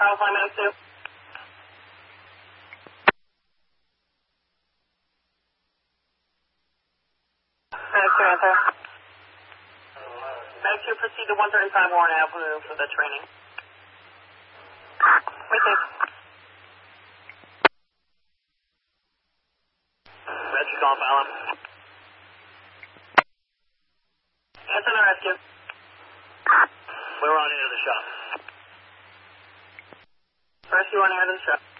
Carl 5 minutes 2. Medic 2 answer. Medic 2 proceed to 135 Warren Avenue for the training. Wait, Reggie calling Fallon. Answer the rescue. We're on into the shop. Rescue on into the shop.